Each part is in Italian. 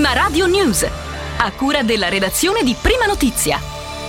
Prima Radio News, a cura della redazione di Prima Notizia.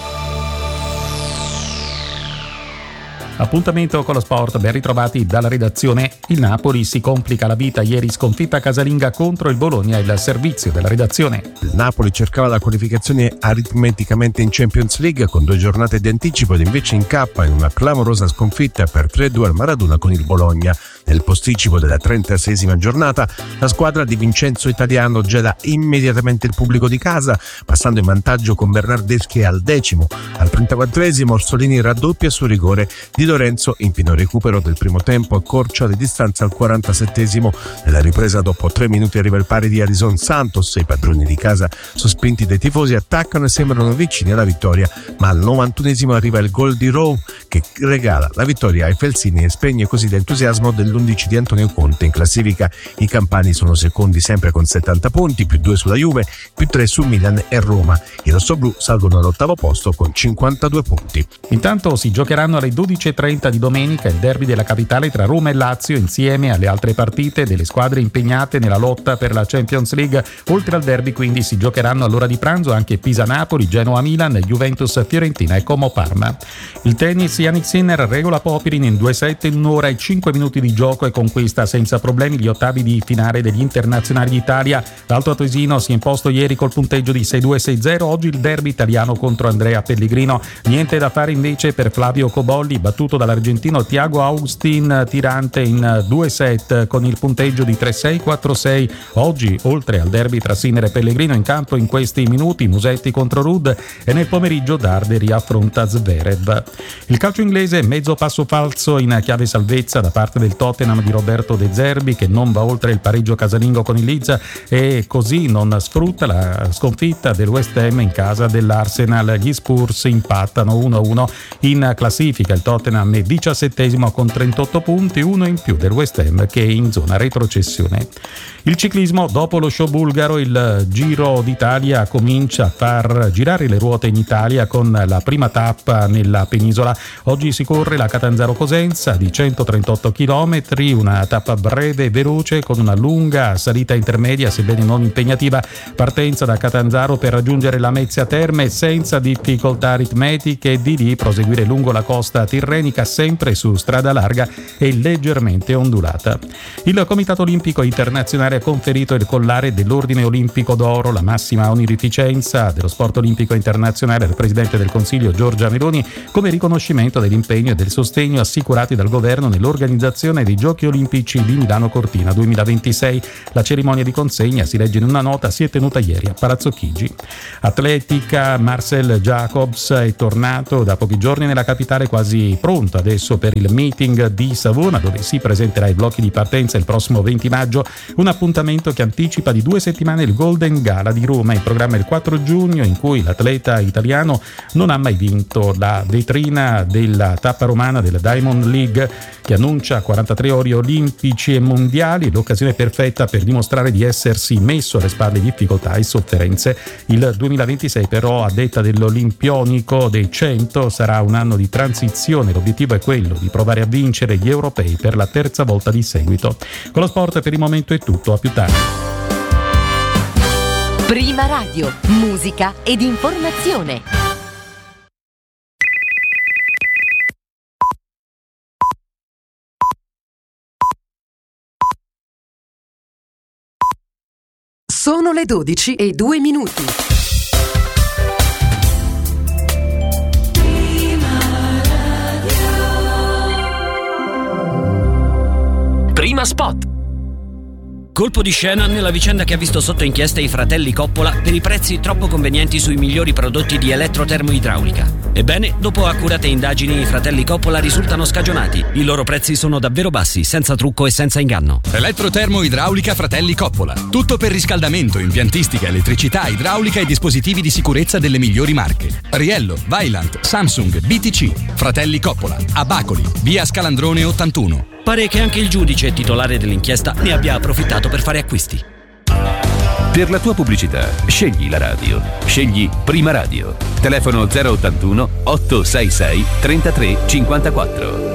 Appuntamento con lo sport, ben ritrovati dalla redazione. Il Napoli si complica la vita, ieri sconfitta casalinga contro il Bologna, il servizio della redazione. Il Napoli cercava la qualificazione aritmeticamente in Champions League con 2 giornate di anticipo ed invece incappa in una clamorosa sconfitta per 3-2 al Maradona con il Bologna. Nel posticipo della 36esima giornata la squadra di Vincenzo Italiano gela immediatamente il pubblico di casa, passando in vantaggio con Bernardeschi al 10°. Al 34esimo Orsolini raddoppia su rigore di Lorenzo, in pieno recupero del primo tempo accorcia le distanze al 47esimo. Nella ripresa dopo 3 minuti arriva il pari di Arison Santos e i padroni di casa, sospinti dai tifosi, attaccano e sembrano vicini alla vittoria, ma al 91esimo arriva il gol di Rowe che regala la vittoria ai Felsini e spegne così l'entusiasmo dell'11 di Antonio Conte. In classifica i campani sono secondi sempre con 70 punti, più 2 sulla Juve, più 3 su Milan e Roma. I rossoblù salgono all'8° posto con 52 punti. Intanto si giocheranno alle 12:30 di domenica il derby della capitale tra Roma e Lazio, insieme alle altre partite delle squadre impegnate nella lotta per la Champions League. Oltre al derby quindi si giocheranno all'ora di pranzo anche Pisa-Napoli, Genoa-Milan, Juventus-Fiorentina e Como-Parma. Il tennis, Jannik Sinner regola Popyrin in 2 set in 1 ora e 5 minuti di gioco e conquista senza problemi gli ottavi di finale degli internazionali d'Italia. L'Alto Atesino si è imposto ieri col punteggio di 6-2-6-0. Oggi il derby italiano contro Andrea Pellegrino. Niente da fare invece per Flavio Cobolli, battuto dall'argentino Thiago Agustin Tirante in 2 set con il punteggio di 3-6-4-6. Oggi, oltre al derby tra Sinner e Pellegrino, in campo in questi minuti Musetti contro Ruud e nel pomeriggio Darderi affronta Zverev. Il calcio inglese, mezzo passo falso in chiave salvezza da parte del Tottenham di Roberto De Zerbi, che non va oltre il pareggio casalingo con il Leeds e così non sfrutta la sconfitta del West Ham in casa dell'Arsenal. Gli Spurs impattano 1-1 in classifica. Il Tottenham è 17° con 38 punti, 1 in più del West Ham che è in zona retrocessione. Il ciclismo, dopo lo show bulgaro, il Giro d'Italia comincia a far girare le ruote in Italia con la prima tappa nella penisola. Oggi si corre la Catanzaro-Cosenza di 138 km, una tappa breve e veloce con una lunga salita intermedia, sebbene non impegnativa. Partenza da Catanzaro per raggiungere la Lamezia Terme senza difficoltà aritmetiche e di lì proseguire lungo la costa tirrenica, sempre su strada larga e leggermente ondulata. Il Comitato Olimpico Internazionale ha conferito il collare dell'Ordine Olimpico d'Oro, la massima onorificenza dello sport olimpico internazionale, al Presidente del Consiglio Giorgia Meloni, come riconoscimento dell'impegno e del sostegno assicurati dal governo nell'organizzazione dei Giochi Olimpici di Milano Cortina 2026. La cerimonia di consegna, si legge in una nota, si è tenuta ieri a Palazzo Chigi. Atletica, Marcel Jacobs è tornato da pochi giorni nella capitale, quasi pronto adesso per il meeting di Savona, dove si presenterà ai blocchi di partenza il prossimo 20 maggio, un appuntamento che anticipa di 2 settimane il Golden Gala di Roma, in programma il 4 giugno, in cui l'atleta italiano non ha mai vinto. La vetrina della tappa romana della Diamond League, che annuncia 43 ori olimpici e mondiali, l'occasione perfetta per dimostrare di essersi messo alle spalle difficoltà e sofferenze. Il 2026 però, a detta dell'Olimpionico dei 100, sarà un anno di transizione. L'obiettivo è quello di provare a vincere gli europei per la 3ª volta di seguito. Con lo sport per il momento è tutto, a più tardi. Prima Radio, musica ed informazione. Sono le 12:02. Prima Spot. Colpo di scena nella vicenda che ha visto sotto inchiesta i fratelli Coppola per i prezzi troppo convenienti sui migliori prodotti di elettrotermoidraulica. Ebbene, dopo accurate indagini, i fratelli Coppola risultano scagionati. I loro prezzi sono davvero bassi, senza trucco e senza inganno. Elettrotermoidraulica Fratelli Coppola. Tutto per riscaldamento, impiantistica, elettricità, idraulica e dispositivi di sicurezza delle migliori marche. Riello, Vaillant, Samsung, BTC. Fratelli Coppola. A Bacoli, via Scalandrone 81. Pare che anche il giudice titolare dell'inchiesta ne abbia approfittato per fare acquisti. Per la tua pubblicità, scegli la radio. Scegli Prima Radio. Telefono 081 866 33 54.